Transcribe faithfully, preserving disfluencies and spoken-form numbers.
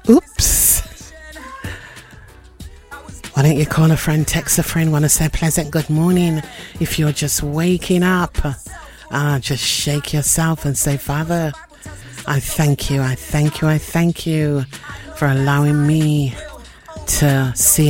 Oops. Why don't you call a friend, text a friend, want to say pleasant good morning if you're just waking up? Ah, just shake yourself and say, Father, I thank you, I thank you, I thank you for allowing me to see